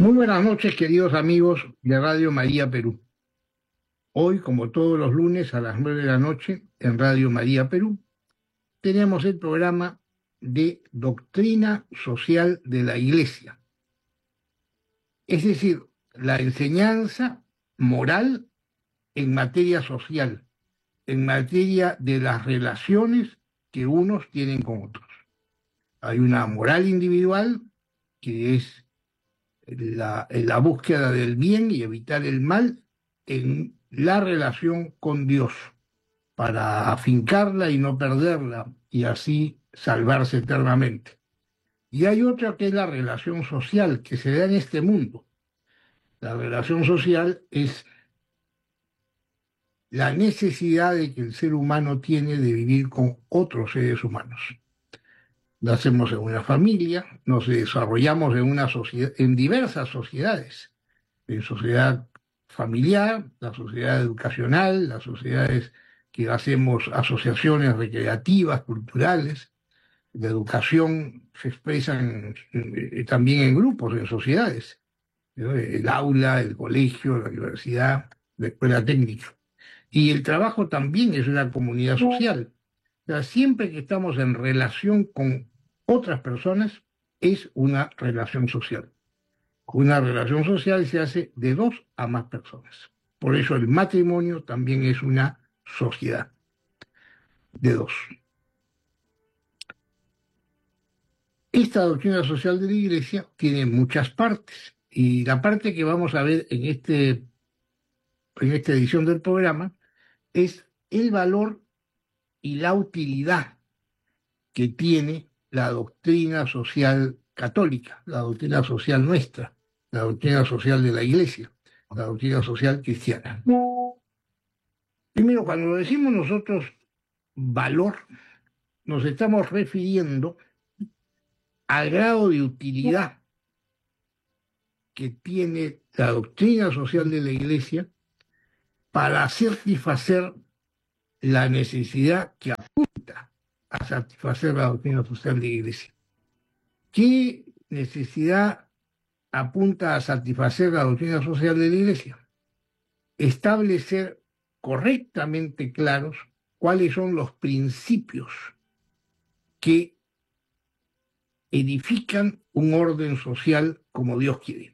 Muy buenas noches, queridos amigos de Radio María Perú. Hoy, como todos los lunes a las 9 de la noche, en Radio María Perú, tenemos el programa de Doctrina Social de la Iglesia. Es decir, la enseñanza moral en materia social, en materia de las relaciones que unos tienen con otros. Hay una moral individual que es la búsqueda del bien y evitar el mal en la relación con Dios, para afincarla y no perderla y así salvarse eternamente. Y hay otra que es la relación social que se da en este mundo. La relación social es la necesidad de que el ser humano tiene de vivir con otros seres humanos. Nacemos en una familia, nos desarrollamos en una sociedad, en diversas sociedades, en sociedad familiar, la sociedad educacional, las sociedades que hacemos asociaciones recreativas, culturales. La educación se expresa también en grupos, en sociedades, ¿no? El aula, el colegio, la universidad, la escuela técnica. Y el trabajo también es una comunidad social. O sea, siempre que estamos en relación con otras personas, es una relación social. Una relación social se hace de dos a más personas. Por eso el matrimonio también es una sociedad de dos. Esta doctrina social de la Iglesia tiene muchas partes y la parte que vamos a ver en esta edición del programa es el valor y la utilidad que tiene la doctrina social católica, la doctrina social nuestra, la doctrina social de la Iglesia, la doctrina social cristiana. Primero, cuando decimos nosotros valor, nos estamos refiriendo al grado de utilidad que tiene la doctrina social de la Iglesia para satisfacer la necesidad que apunta a satisfacer la doctrina social de la Iglesia. ¿Qué necesidad apunta a satisfacer la doctrina social de la Iglesia? Establecer correctamente claros cuáles son los principios que edifican un orden social como Dios quiere.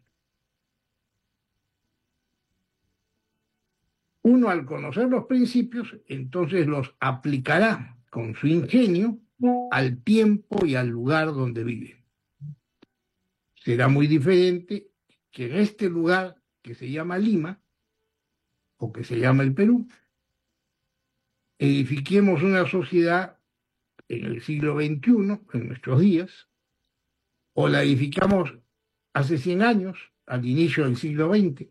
Uno, al conocer los principios, entonces los aplicará con su ingenio al tiempo y al lugar donde vive. Será muy diferente que en este lugar que se llama Lima o que se llama el Perú, edifiquemos una sociedad en el siglo XXI, en nuestros días, o la edificamos hace 100 años, al inicio del siglo XX,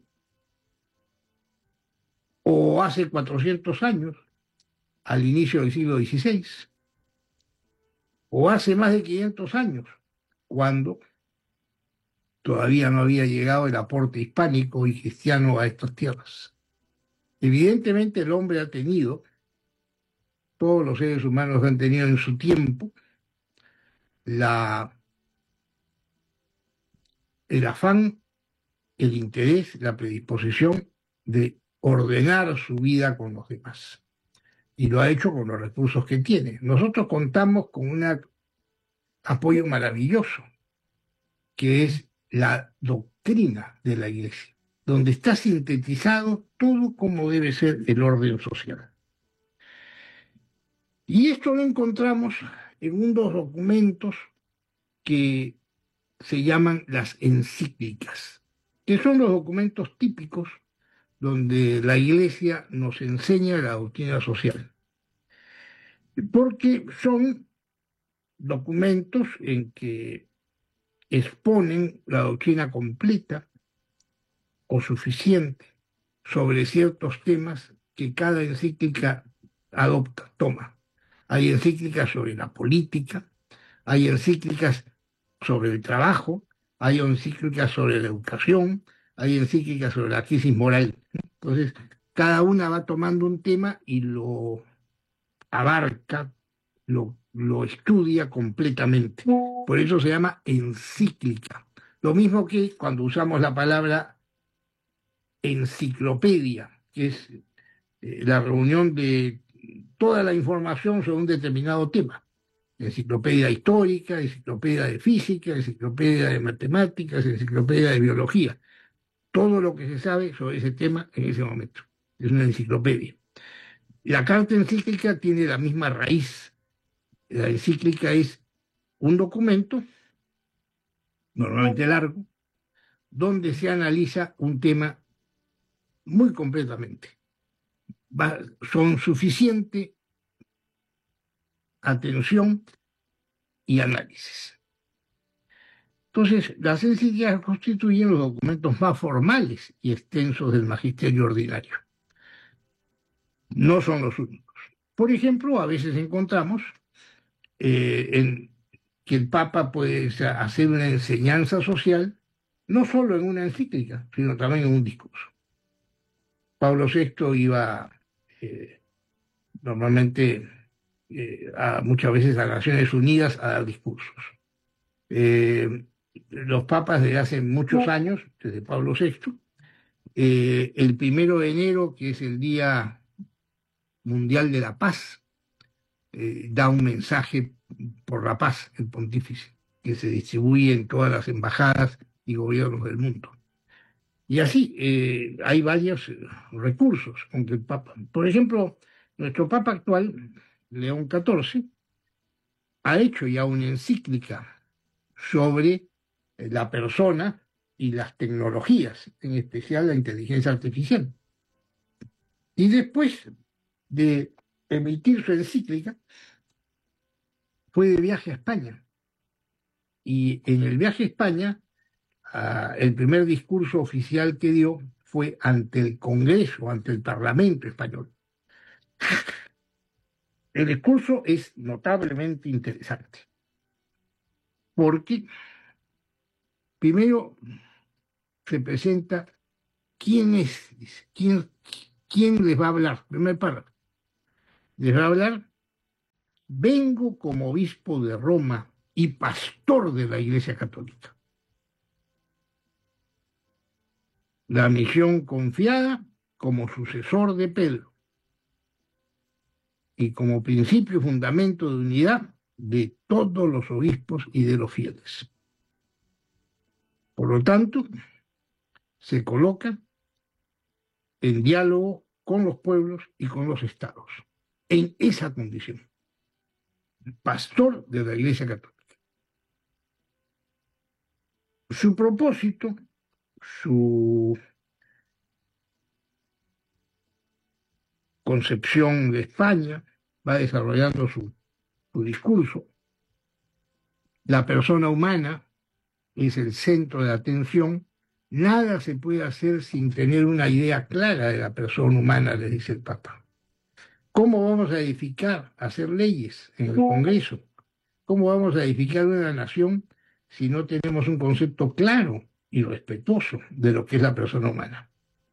o hace 400 años, al inicio del siglo XVI, o hace más de 500 años, cuando todavía no había llegado el aporte hispánico y cristiano a estas tierras. Evidentemente el hombre ha tenido, todos los seres humanos han tenido en su tiempo, el afán, el interés, la predisposición de ordenar su vida con los demás. Y lo ha hecho con los recursos que tiene. Nosotros contamos con un apoyo maravilloso, que es la doctrina de la Iglesia, donde está sintetizado todo como debe ser el orden social. Y esto lo encontramos en unos documentos que se llaman las encíclicas, que son los documentos típicos donde la Iglesia nos enseña la doctrina social, porque son documentos en que exponen la doctrina completa o suficiente sobre ciertos temas que cada encíclica adopta, toma. Hay encíclicas sobre la política, hay encíclicas sobre el trabajo, hay encíclicas sobre la educación, hay encíclicas sobre la crisis moral. Entonces, cada una va tomando un tema y lo abarca, lo estudia completamente. Por eso se llama encíclica. Lo mismo que cuando usamos la palabra enciclopedia, que es la reunión de toda la información sobre un determinado tema. Enciclopedia histórica, enciclopedia de física, enciclopedia de matemáticas, enciclopedia de biología. Todo lo que se sabe sobre ese tema en ese momento. Es una enciclopedia. La carta encíclica tiene la misma raíz. La encíclica es un documento, normalmente largo, donde se analiza un tema muy completamente. Son suficiente atención y análisis. Entonces, las encíclicas constituyen los documentos más formales y extensos del magisterio ordinario. No son los únicos. Por ejemplo, a veces encontramos que el Papa puede hacer una enseñanza social, no solo en una encíclica, sino también en un discurso. Pablo VI iba normalmente muchas veces a Naciones Unidas a dar discursos. Los papas desde hace muchos años, desde Pablo VI, el 1 de enero, que es el Día Mundial de la Paz, da un mensaje por la paz, el pontífice, que se distribuye en todas las embajadas y gobiernos del mundo. Y así hay varios recursos con que el Papa. Por ejemplo, nuestro Papa actual, León XIV, ha hecho ya una encíclica sobre la persona y las tecnologías, en especial la inteligencia artificial. Y después de emitir su encíclica, fue de viaje a España. Y en el viaje a España, el primer discurso oficial que dio fue ante el Congreso, ante el Parlamento español. El discurso es notablemente interesante, porque primero se presenta quién es, quién les va a hablar. Primer párrafo. Les va a hablar: vengo como obispo de Roma y pastor de la Iglesia Católica. La misión confiada como sucesor de Pedro y como principio y fundamento de unidad de todos los obispos y de los fieles. Por lo tanto, se coloca en diálogo con los pueblos y con los estados, en esa condición. Pastor de la Iglesia Católica. Su propósito, su concepción de España, va desarrollando su discurso. La persona humana es el centro de atención. Nada se puede hacer sin tener una idea clara de la persona humana, le dice el Papa. ¿Cómo vamos a edificar, hacer leyes en el Congreso? ¿Cómo vamos a edificar una nación si no tenemos un concepto claro y respetuoso de lo que es la persona humana?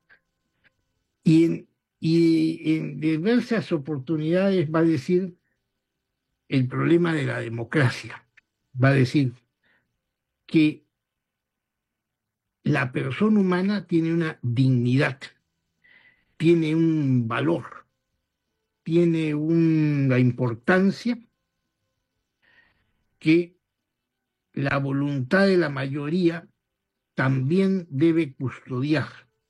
Y en diversas oportunidades va a decir el problema de la democracia. Va a decir que la persona humana tiene una dignidad, tiene un valor, tiene una importancia que la voluntad de la mayoría también debe custodiar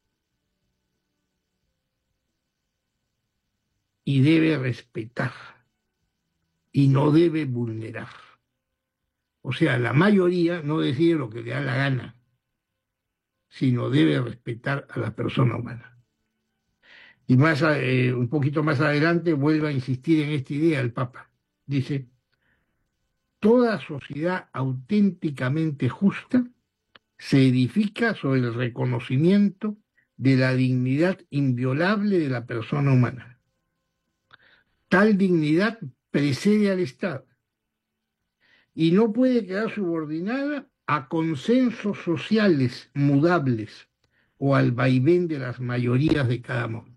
y debe respetar y no debe vulnerar. O sea, la mayoría no decide lo que le da la gana, sino debe respetar a la persona humana. Y un poquito más adelante vuelve a insistir en esta idea el Papa. Dice: toda sociedad auténticamente justa se edifica sobre el reconocimiento de la dignidad inviolable de la persona humana. Tal dignidad precede al Estado y no puede quedar subordinada a consensos sociales mudables o al vaivén de las mayorías de cada momento.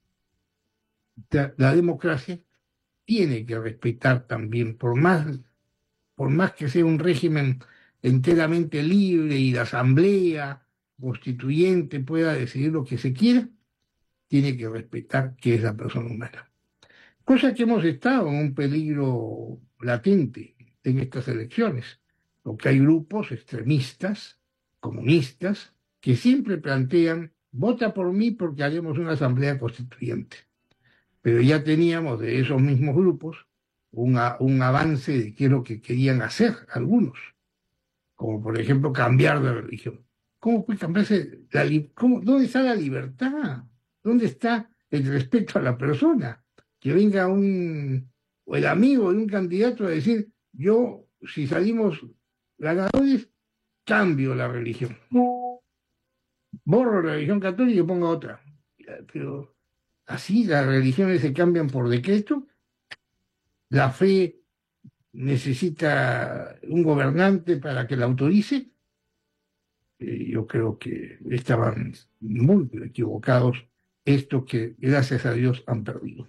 La democracia tiene que respetar también, por más que sea un régimen enteramente libre y la asamblea constituyente pueda decidir lo que se quiera, tiene que respetar que es la persona humana. Cosa que hemos estado en un peligro latente en estas elecciones, porque hay grupos extremistas, comunistas, que siempre plantean, vota por mí porque haremos una asamblea constituyente. Pero ya teníamos de esos mismos grupos un avance de qué es lo que querían hacer algunos, como por ejemplo cambiar de religión. ¿Cómo puede cambiarse ¿Dónde está la libertad? ¿Dónde está el respeto a la persona? Que venga o el amigo de un candidato a decir, yo, si salimos ganadores, cambio la religión. Borro la religión católica y pongo otra. Pero así las religiones se cambian por decreto. La fe necesita un gobernante para que la autorice. Yo creo que estaban muy equivocados estos que, gracias a Dios, han perdido.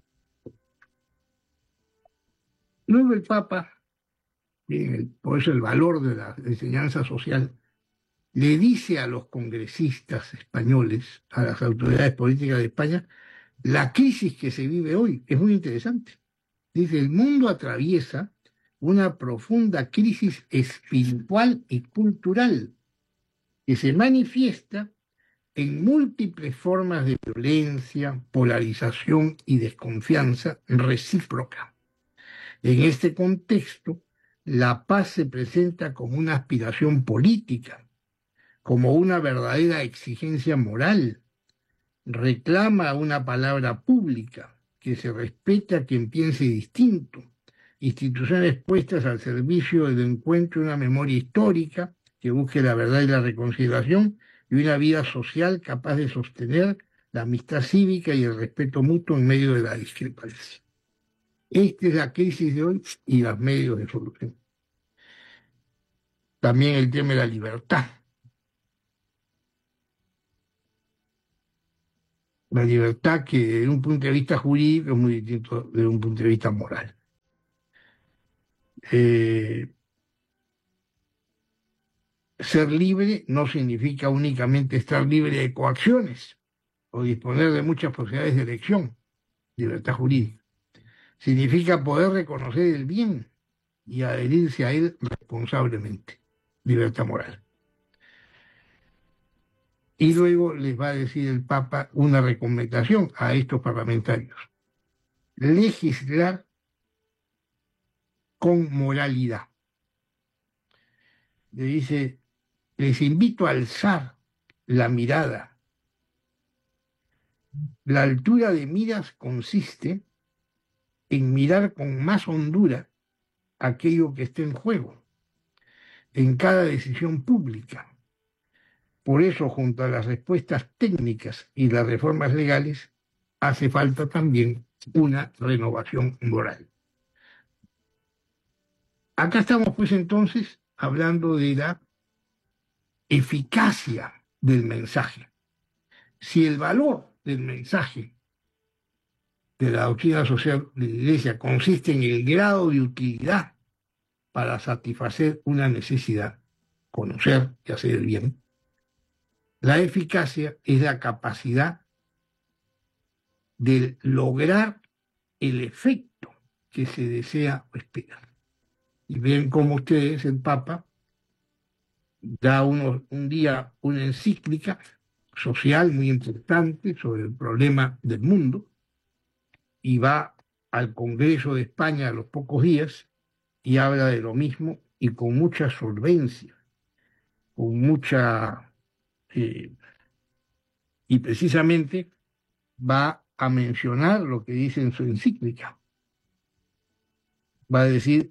Luego el Papa, por eso el valor de la enseñanza social, le dice a los congresistas españoles, a las autoridades políticas de España, la crisis que se vive hoy es muy interesante. Dice, el mundo atraviesa una profunda crisis espiritual y cultural que se manifiesta en múltiples formas de violencia, polarización y desconfianza recíproca. En este contexto, la paz se presenta como una aspiración política, como una verdadera exigencia moral. Reclama una palabra pública, que se respete a quien piense distinto, instituciones puestas al servicio del encuentro de una memoria histórica que busque la verdad y la reconciliación y una vida social capaz de sostener la amistad cívica y el respeto mutuo en medio de la discrepancia. Esta es la crisis de hoy y los medios de solución. También el tema de la libertad. La libertad que desde un punto de vista jurídico es muy distinto desde un punto de vista moral. Ser libre no significa únicamente estar libre de coacciones o disponer de muchas posibilidades de elección, libertad jurídica. Significa poder reconocer el bien y adherirse a él responsablemente, libertad moral. Y luego les va a decir el Papa una recomendación a estos parlamentarios: legislar con moralidad. Le dice, les invito a alzar la mirada. La altura de miras consiste en mirar con más hondura aquello que esté en juego en cada decisión pública. Por eso, junto a las respuestas técnicas y las reformas legales, hace falta también una renovación moral. Acá estamos pues entonces hablando de la eficacia del mensaje. Si el valor del mensaje de la doctrina social de la Iglesia consiste en el grado de utilidad para satisfacer una necesidad, conocer y hacer el bien, la eficacia es la capacidad de lograr el efecto que se desea o espera. Y ven cómo ustedes, el Papa, da un día una encíclica social muy importante sobre el problema del mundo y va al Congreso de España a los pocos días y habla de lo mismo y con mucha solvencia, con mucha... y precisamente va a mencionar lo que dice en su encíclica. Va a decir,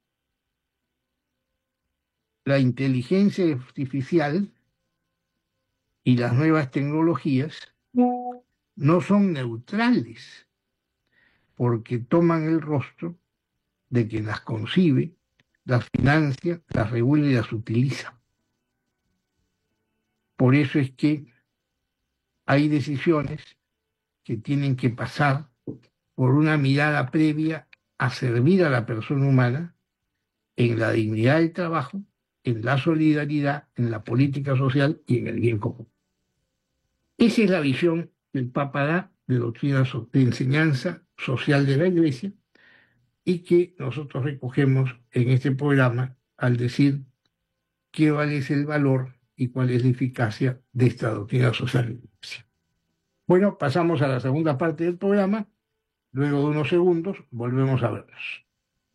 la inteligencia artificial y las nuevas tecnologías no son neutrales porque toman el rostro de quien las concibe, las financia, las regula y las utiliza. Por eso es que hay decisiones que tienen que pasar por una mirada previa a servir a la persona humana en la dignidad del trabajo en la solidaridad, en la política social y en el bien común. Esa es la visión que el Papa da de doctrina de enseñanza social de la Iglesia y que nosotros recogemos en este programa al decir cuál es el valor y cuál es la eficacia de esta doctrina social de la Iglesia. Bueno, pasamos a la segunda parte del programa. Luego de unos segundos volvemos a vernos.